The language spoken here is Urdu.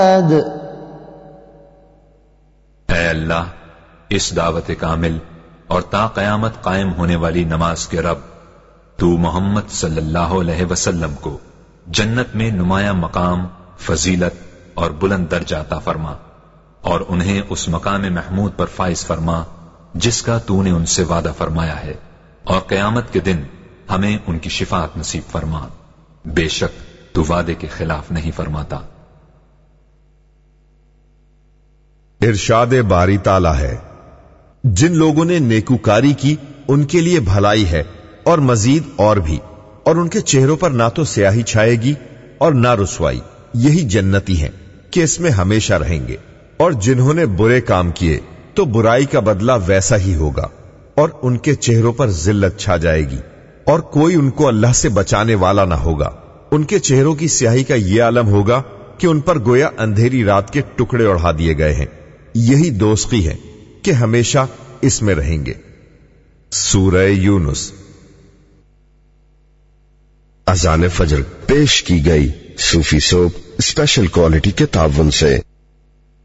اے اللہ، اس دعوت کامل اور تا قیامت قائم ہونے والی نماز کے رب، تو محمد صلی اللہ علیہ وسلم کو جنت میں نمایاں مقام، فضیلت اور بلند درجہ عطا فرما، اور انہیں اس مقام محمود پر فائز فرما جس کا تو نے ان سے وعدہ فرمایا ہے، اور قیامت کے دن ہمیں ان کی شفاعت نصیب فرما، بے شک تو وعدے کے خلاف نہیں فرماتا۔ ارشاد باری تعالی ہے، جن لوگوں نے نیکوکاری کی ان کے لیے بھلائی ہے اور مزید اور بھی، اور ان کے چہروں پر نہ تو سیاہی چھائے گی اور نہ رسوائی، یہی جنتی ہیں کہ اس میں ہمیشہ رہیں گے، اور جنہوں نے برے کام کیے تو برائی کا بدلہ ویسا ہی ہوگا، اور ان کے چہروں پر ذلت چھا جائے گی، اور کوئی ان کو اللہ سے بچانے والا نہ ہوگا۔ ان کے چہروں کی سیاہی کا یہ عالم ہوگا کہ ان پر گویا اندھیری رات کے ٹکڑے اڑا دیے گئے ہیں، یہی دوزخی ہے کہ ہمیشہ اس میں رہیں گے۔ سورہ یونس۔ اذان فجر پیش کی گئی صوفی سوپ اسپیشل کوالٹی کے تعاون سے۔